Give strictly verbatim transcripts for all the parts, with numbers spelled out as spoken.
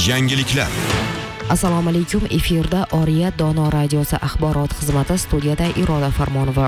Yangiliklar. Assalomu alaykum. Efirda Oriyat Dono radiosi axborot xizmati, studiyada Iroda Farmonova.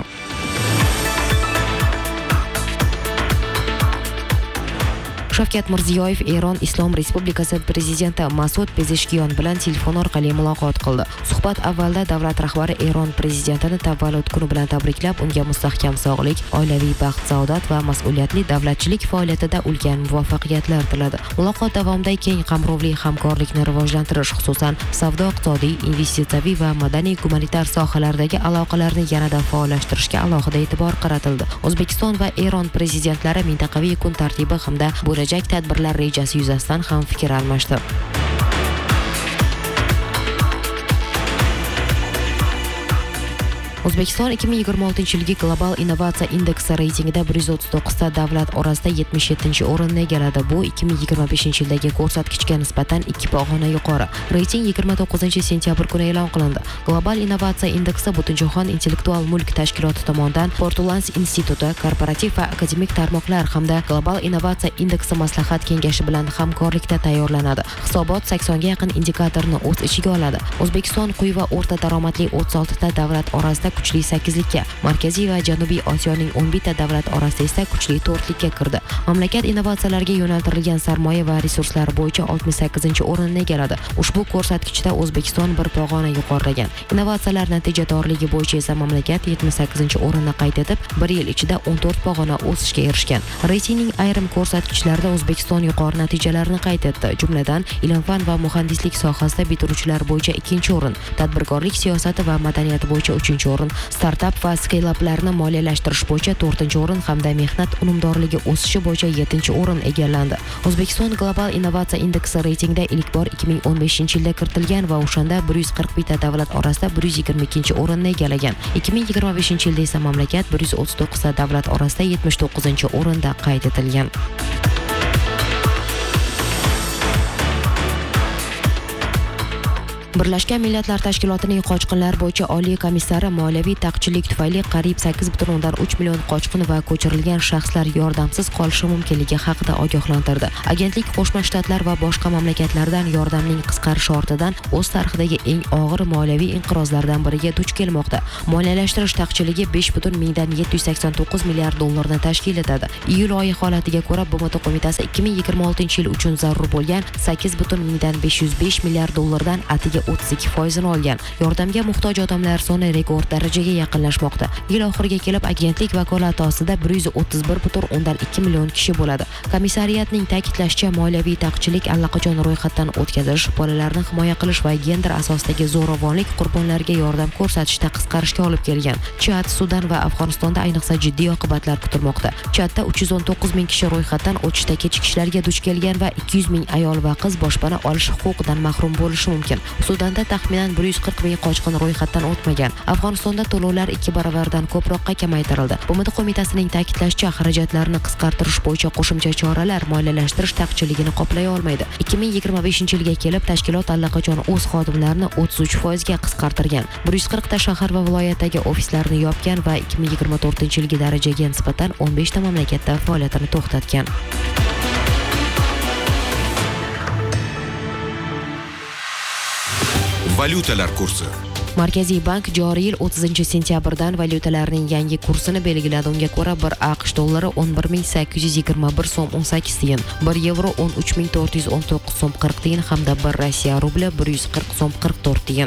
Shavkat Mirziyoyev Eron Islom Respublikasi prezidenti Mas'ud Pezeshkian bilan telefon orqali muloqot qildi. Suhbat avvalda davlat rahbari Eron prezidentini tavallud kuni bilan tabriklab, unga mustahkam sog'lik, oilaviy baxt, saodat va mas'uliyatli davlatchilik faoliyatida ulkan muvaffaqiyatlar tiladi. Muloqot davomida keng qamrovli hamkorlikni rivojlantirish, xususan savdo-iqtisodiy, investitsiyaviy va madaniy-gumanitar sohalardagi aloqalarni yanada faollashtirishga alohida e'tibor qaratildi. O'zbekiston va Eron prezidentlari mintaqaviy kun tartibi hamda bo'lajak tadbirlar rejasi yuzasidan ham fikr almashdi. O'zbekiston ikki ming yigirma oltinchi yilgi Global Innovatsiya indeksi reytingida bir yuz o'ttiz to'qqiz ta davlat orasida yetmish yettinchi o'rinni egalladi. Bu ikki ming yigirma beshinchi yildagi ko'rsatkichga nisbatan ikki pog'ona yuqori. Reyting yigirma to'qqizinchi sentyabr kuni e'lon qilindi. Global Innovatsiya indeksi Butunjahon intellektual mulk tashkiloti tomonidan Portulans instituti, korporativ va akademik tarmoqlar hamda Global Innovatsiya indeksi maslahat kengashi bilan hamkorlikda tayyorlanadi. Hisobot saksonga yaqin indikatorni o'z ichiga oladi. O'zbekiston quyi va o'rta daromadli o'ttiz olti ta davlat orasida kuchli sakkizlikka, Markaziy va Janubiy Osiyoning o'n bitta davlat orasida esa kuchli to'rtlikka kirdi. Mamlakat innovatsiyalarga yo'naltirilgan sarmoya va resurslar bo'yicha oltmish sakkizinchi o'rinni egalladi. Ushbu ko'rsatkichda O'zbekiston bir pog'ona yuqorilagan. Innovatsiyalar natijadorligi bo'yicha esa mamlakat yetmish sakkizinchi o'rinni qayd etib, bir yil ichida o'n to'rt pog'ona o'sishga erishgan. Reytingning ayrim ko'rsatkichlarida O'zbekiston yuqori natijalarni qayd etdi. Jumladan, ilm-fan va muhandislik sohasida bitiruvchilar bo'yicha ikkinchi o'rin, tadbirkorlik siyosati va madaniyati bo'yicha uchinchi o'rin, startup va scale-uplarni moliyalashtirish bo'yicha to'rtinchi o'rin hamda mehnat unumdorligi o'sishi bo'yicha yettinchi o'rin egallandi. O'zbekiston Global Innovatsiya indeksi reytingda ilk bor ikki ming o'n beshinchi yilda kiritilgan va o'shanda bir yuz qirq bitta davlat orasida bir yuz yigirma ikkinchi o'rinni egallagan. ikki ming yigirma beshinchi yilda esa mamlakat bir yuz o'ttiz to'qqiz ta davlat orasida yetmish to'qqizinchi o'rinda qayd etilgan. Birlashgan Millatlar Tashkilotining qochqinlar bo'yicha oliy komissari moliyaviy taqchillik tufayli qariyb sakkiz butun o'ndan uch million qochqin va ko'chirilgan shaxslar yordamsiz qolishi mumkinligi haqida ogohlantirdi. Agentlik Qo'shma Shtatlar va boshqa mamlakatlardan yordamning qisqarishi ortidan o'z tarixidagi eng og'ir moliyaviy inqirozlardan biriga duch kelmoqda. Moliyalashtirish taqchilligi besh butun mingdan yetti yuz sakson to'qqiz milliard dollarni tashkil etadi. Iyul oyi holatiga ko'ra B M T qo'mitasi ikki ming yigirma oltinchi yil uchun zarur bo'lgan sakkiz butun mingdan besh yuz besh milliard dollardan atiga o'ttiz ikki foizini olgan. Yordamga muhtoj odamlar soni rekord darajaga yaqinlashmoqda. Yil oxiriga kelib agentlik vakolati ostida bir yuz o'ttiz bir butun o'ndan ikki million kishi bo'ladi. Komissariyatning ta'kidlashicha, moliyaviy taqchillik allaqachon ro'yxatdan o'tkazish, bolalarni himoya qilish va gender asosidagi zo'ravonlik qurbonlariga yordam ko'rsatishda qisqarishga olib kelgan. Chad, Sudan va Afg'onistonda ayniqsa jiddiy oqibatlar kutilmoqda. Chadda uch yuz o'n to'qqiz ming kishi ro'yxatdan o'tishda kechikishlarga duch kelgan va ikki yuz ming ayol va qiz boshpana olish huquqidan mahrum bo'lishi mumkin. Sudanda taxminan bir yuz qirq ming qochqin ro'yxatdan o'tmagan. Afg'onistonda to'lovlar ikki baravardan ko'proqqa kamaytirildi. B M T qo'mitasining ta'kidlashicha, xarajatlarni qisqartirish bo'yicha qo'shimcha choralar moliyalashtirish taqchilligini qoplay olmaydi. ikki ming yigirma beshinchi yilga kelib tashkilot allaqachon o'z xodimlarini o'ttiz uch foizga qisqartirgan. bir yuz qirq ta shahar va viloyatdagi ofislarni yopgan va ikki ming yigirma to'rtinchi yilgi darajaga nisbatan o'n besh ta mamlakatda faoliyatini to'xtatgan. Valyutalar kursi. Markaziy bank joriy yil o'ttizinchi sentyabrdan valyutalarning yangi kursini belgiladi. Unga ko'ra, bir AQSh dollari o'n bir ming sakkiz yuz yigirma bir so'm o'n sakkiz tiyin, bir yevro o'n uch ming to'rt yuz o'n to'qqiz so'm qirq tiyin hamda bir Rossiya rubli bir yuz qirq so'm qirq to'rt tiyin.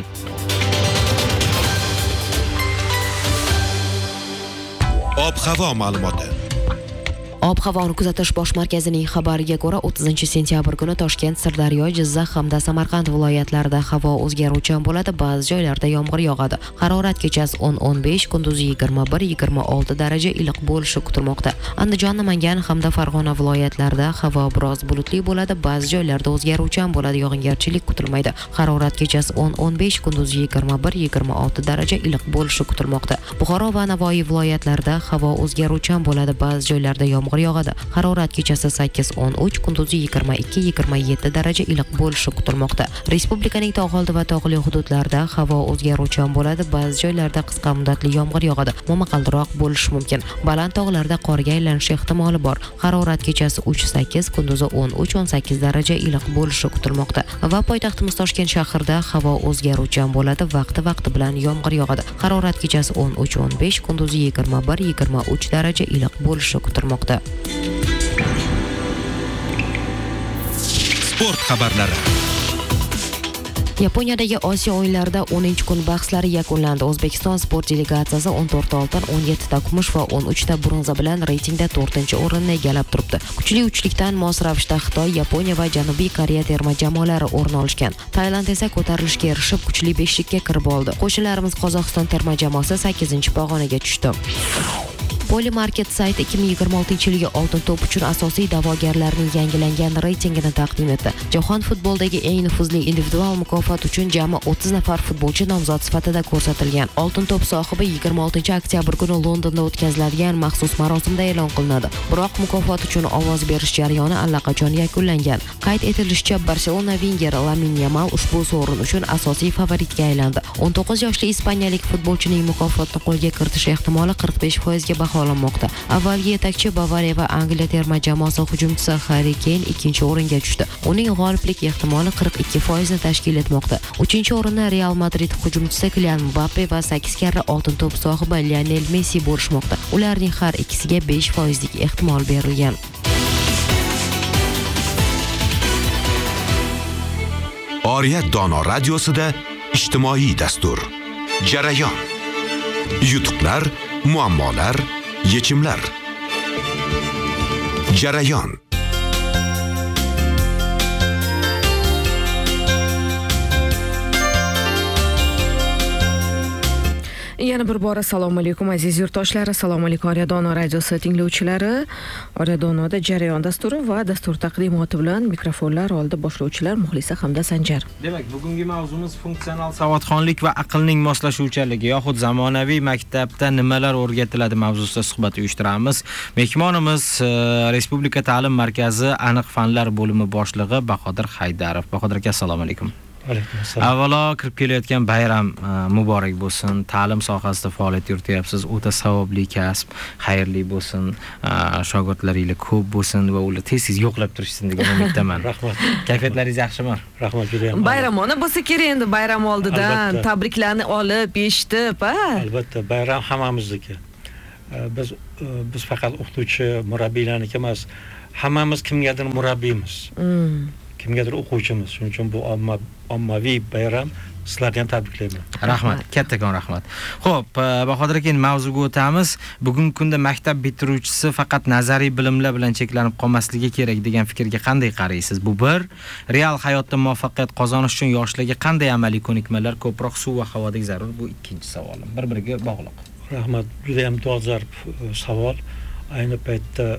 Ob-havo ma'lumoti. Ob-havoni kuzatish bosh markazining xabariga ko'ra, o'ttizinchi sentyabr kuni Toshkent, Sirdaryo, Jizzax hamda Samarqand viloyatlarida havo o'zgaruvchan bo'ladi, ba'zi joylarda yomg'ir yog'adi. Harorat kechasi o'n o'n besh, kunduzi yigirma bir yigirma olti daraja iliq bo'lishi kutilmoqda. Andijon, Namangan hamda Farg'ona viloyatlarida havo biroz bulutli bo'ladi, ba'zi joylarda o'zgaruvchan bo'ladi, yog'ingarchilik kutilmaydi. Harorat kechasi o'n o'n besh, kunduzi yigirma bir yigirma olti daraja iliq bo'lishi kutilmoqda. Buxoro va Navoiy viloyatlarida havo o'zgaruvchan bo'ladi, ba'zi joylarda yomg'ir yomg'ir yog'adi. Harorat kechasi sakkiz o'n uch, kunduzi yigirma ikki yigirma yetti daraja iliq bo'lishi kutilmoqda. Respublikaning tog' oldi va tog'li hududlarida havo o'zgaruvchan bo'ladi. Ba'zi joylarda qisqa muddatli yomg'ir yog'adi. Momaqaldiroq bo'lishi mumkin. Baland tog'larda qorga aylanish ehtimoli bor. Harorat kechasi uch sakkiz, kunduzi o'n uch o'n sakkiz daraja iliq bo'lishi kutilmoqda. Va poytaxtimiz Toshkent shahrida havo o'zgaruvchan bo'ladi. Vaqti-vaqti bilan yomg'ir yog'adi. Harorat kechasi o'n uch o'n besh, kunduzi yigirma bir yigirma uch daraja iliq bo'lishi kutilmoqda. Sport xabarlari. Yaponiyadagi Osiyo o'yinlarida o'ninchi kun bahslari yakunlandi. O'zbekiston sport delegatsiyasi o'n to'rtta oltin, o'n yettita kumush va o'n uchta bronza bilan reytingda to'rtinchi o'rinni egallab turibdi. Kuchli uchlikdan mos ravishda Xitoy, Yaponiya va Janubiy Koreya terma jamoalari o'rin olishgan. Tailand esa ko'tarilishga erishib, kuchli beshlikka kirib oldi. Qo'shnilarimiz Qozog'iston terma jamoasi sakkizinchi pog'onaga tushdi. Polymarket sayti ikki ming yigirma oltinchi yilgi oltin to'p uchun asosiy da'vogarlarning yangilangan reytingini taqdim etdi. Jahon futbolidagi eng nufuzli individual mukofot uchun jami o'ttiz nafar futbolchi nomzod sifatida ko'rsatilgan. Oltin to'p sohibi yigirma oltinchi oktyabr kuni Londonda o'tkaziladigan maxsus marosimda e'lon qilinadi. Biroq mukofot uchun ovoz berish jarayoni allaqachon yakunlangan. Qayd etilishicha, Barselona Wenger Lamine Yamal ushbu sovrin uchun asosiy favoritga aylandi. o'n to'qqiz yoshli ispaniyalik futbolchining mukofotni qo'lga kiritish ehtimoli qirq besh foizga baholanmoqda. Avvalgi yetakchi Bavariya va Angliya terma jamoasi hujumchisi Harry Kane ikkinchi o'ringa tushdi. Uning g'oliblik ehtimoli qirq ikki foizni tashkil etmoqda. uchinchi o'rinni Real Madrid hujumchisi Kylian Mbappe va sakkiz karra oltin to'p sohibi Lionel Messi bo'lishmoqda. Ularning har ikkisiga besh foizlik ehtimol berilgan. Oriyat Dono radiosida ijtimoiy dastur. Jarayon. Yutuqlar, muammolar, yechimlar. Jarayon. Yana bir bora assalomu alaykum aziz yurtdoshlar, assalomu alaykum Oriyat radiosi tinglovchilari. Oriyat jarayon dasturi va dastur taqdimoti bilan mikrofonlar oldida boshlovchilar Muxlisa hamda Sanjar. Demak, bugungi mavzumiz funksional savodxonlik va aqlning moslashuvchanligi yoxud zamonaviy maktabda nimalar o'rgatiladi mavzusida suhbat uyushtiramiz. Mehmonimiz Respublika ta'lim markazi aniq fanlar bo'limi boshlig'i Bahodir Haydarov. Bahodir aka, assalomu alaykum. Avvalo kirib kelayotgan bayram muborak bo'lsin. Ta'lim sohasida faoliyat yurityapsiz. O'ta savobli kasb, xayrli bo'lsin. Shogirdlaringiz ko'p bo'lsin va ular tez-tez yo'qlab turishsin degan umiddaman. Rahmat. Kayfiyatlaringiz yaxshimi? Rahmat, juda ham. Bayramona bo'lsa kerak endi, bayram oldidan tabriklarni olib, eshitib, ha? Albatta, bayram hammamizniki. Biz biz faqat o'qituvchi, murabbiylarniki emas, hammamiz kimgadir murabbiymiz. Kimgadir o'quvchimiz. Shuning uchun bu omma ommaviy bayram. Sizlarni ham tabriklayman. Rahmat, kattakon rahmat. Xo'p, Bahodir aka, mavzuga o'tamiz. Bugungi kunda maktab bitiruvchisi faqat nazariy bilimlar bilan cheklanib qolmasligi kerak degan fikrga qanday qaraysiz? Bu bir, real hayotda muvaffaqiyat qozonish uchun yoshlarga qanday amaliy ko'nikmalar, ko'proq suv va havodek zarur? Bu ikkinchi savolim. Bir-biriga bog'liq. Rahmat, juda ham dolzarb savol. Ayni paytda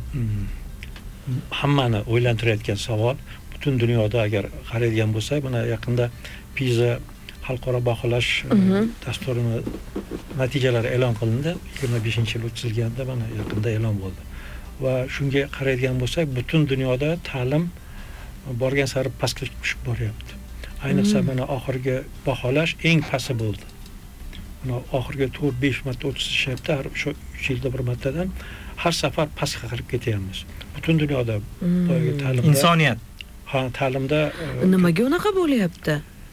hammani o'ylantirayotgan savol. Butun dunyoda agar qaraydigan bo'lsak, mana yaqinda PISA xalqaro baholash dasturini natijalari e'lon qilindi. yigirma beshinchi yil o'tkazilganda mana yaqinda e'lon bo'ldi. Va shunga qaraydigan bo'lsak, butun dunyoda ta'lim borgan sari pastga tushib boryapti. Ayniqsa mana oxirgi baholash eng pasti bo'ldi. Mana oxirgi to'rt besh marta o'tkazishyapti, har shu uch yilda bir martadan har safar pastga qarab ketyapmiz. Butun dunyoda boyagi ta'limda insoniyat ha ta'limda nimaga unaqa bo'lyapti?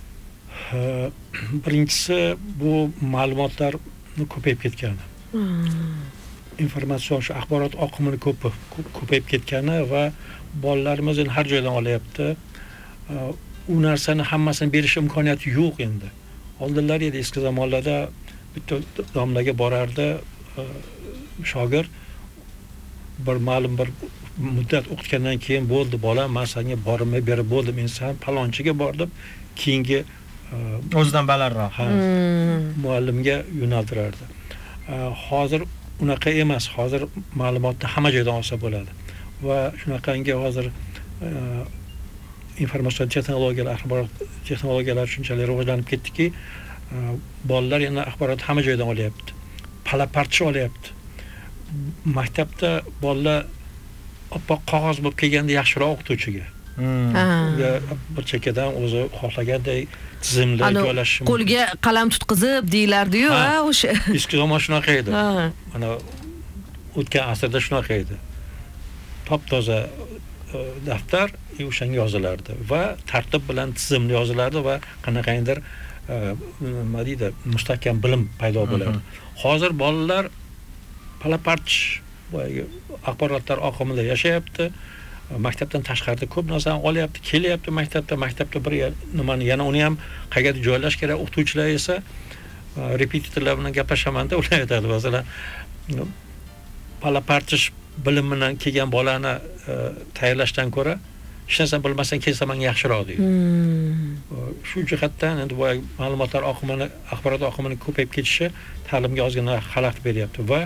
Birinchisi bu ma'lumotlarni ko'payib ketgani. Informatsion shu axborot oqimini ko'p ko'payib ketgani va bolalarimiz har joydan olyapti. U narsani hammasini berish imkoniyati yo'q endi. Oldinlar edi eski zamonlarda bitta domlaga borardi shogird, bir ma'lum bir muddat o'qitgandan keyin bo'ldi bolam, men senga borimni berib bo'ldim, men sen palonchiga bordim, keyingi o'zidan balandroq muallimga yo'naltirardi. Hozir unaqa emas. Hozir ma'lumotni hamma joydan olsa bo'ladi. Va shunaqangi hozir informatsion texnologiyalar, axborot texnologiyalari shunchalik rivojlanib ketdiki, bolalar yana axborot hamma joydan olyapti. Palaparchi olyapti. Maktabda bolalar oppoq qog'oz bo'lib kelganda yaxshiroq o'qituvchiga. Unga bir chekkadan o'zi xohlaganday tizimli joylashish mumkin. Qo'lga qalam tutqizib deylardi-yu, ha, o'sha. Eski zamon shunaqa edi. Mana o'tgan asrda shunaqa edi. Top-toza daftar o'shanga yozilardi va tartib bilan tizimli yozilardi va qanaqandir nima deydi, mustahkam bilim paydo bo'lardi. Hozir bolalar palaparch boyagi axborotlar oqimida yashayapti. Maktabdan tashqarida ko'p narsani olyapti, kelyapti maktabda, maktabda bir nimani yana uni ham qayerga joylash kerak. O'qituvchilar esa repetitorlar bilan gaplashamanda ular aytadi, masalan, palaparchish bilim bilan kelgan bolani tayyorlashdan ko'ra hech narsa bilmasdan kelsa menga yaxshiroq deydi. Shu jihatdan endi bu ma'lumotlar oqimini, axborot oqimini ko'payib ketishi ta'limga ozgina xalaqit beryapti va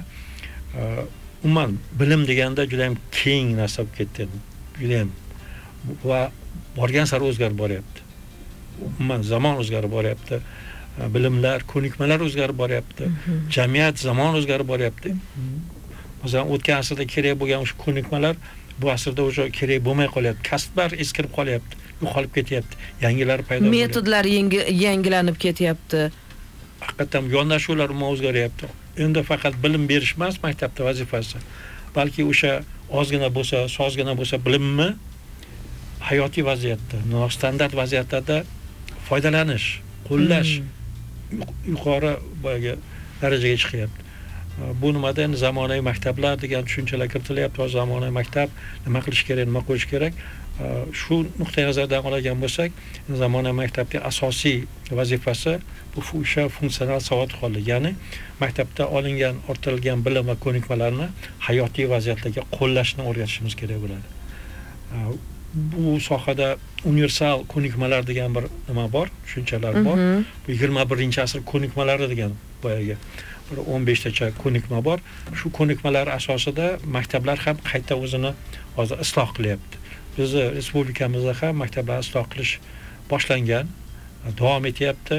umuman bilim deganda juda ham keng narsa bo'lib ketdi. Juda ham va borgan sari o'zgarib boryapti. Umuman zamon o'zgarib boryapti. Bilimlar, ko'nikmalar o'zgarib boryapti. Jamiyat, zamon o'zgarib boryapti. Masalan, o'tgan asrda kerak bo'lgan o'sha ko'nikmalar bu asrda o'sha kerak bo'lmay qolyapti. Kasblar eskirib qolyapti, yo'qolib ketyapti. Yangilari paydo bo'lyapti. Metodlar yangilanib ketyapti. Haqiqatan yondashuvlar umuman o'zgaryapti. Endi faqat bilim berish emas maktabda vazifasi, balki o'sha ozgina bo'lsa, sozgina bo'lsa bilimni hayotiy vaziyatda, nostandart vaziyatlarda foydalanish, qo'llash yuqori boyagi darajaga chiqyapti. Bu nimada endi zamonaviy maktablar degan tushunchalar kiritilyapti. Zamonaviy maktab nima qilish kerak, nima qo'yish kerak? Shu nuqtai nazardan olgan bo'lsak, zamonaviy maktabning asosiy vazifasi bu o'sha funksional savodxonlik, ya'ni maktabda olingan, orttirilgan bilim va ko'nikmalarni hayotiy vaziyatlarga qo'llashni o'rgatishimiz kerak bo'ladi. Bu sohada universal ko'nikmalar degan bir nima bor, tushunchalar bor. Bu yigirma birinchi asr ko'nikmalari degan boyaga bir o'n besh tacha ko'nikma bor. Shu ko'nikmalar asosida maktablar ham qayta o'zini hozir isloh qilyapti. Bizni respublikamizda ham maktablar isloh qilish boshlangan, davom etyapti.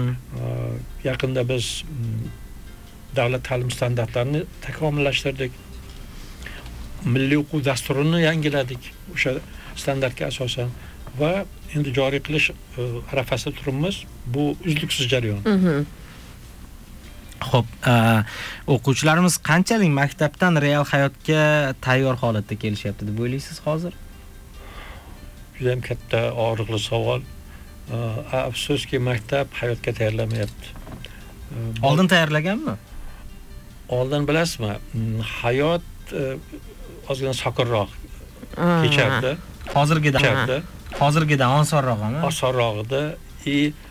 Yaqinda biz davlat ta'lim standartlarini takomillashtirdik. Milliy o'quv dasturini yangiladik o'sha standartga asosan va endi joriy qilish arafasida turibmiz. Bu uzluksiz jarayon. Xo'p, o'quvchilarimiz qanchalik maktabdan real hayotga tayyor holatda kelishyapti deb o'ylaysiz hozir? Juda ham katta og'riqli savol. Afsuski maktab hayotga tayyorlamayapti. Oldin tayyorlaganmi? Oldin bilasizmi, hayot ozgina sokinroq kechardi. Hozirgidan. Hozirgidan osonroq, Osonroq edi.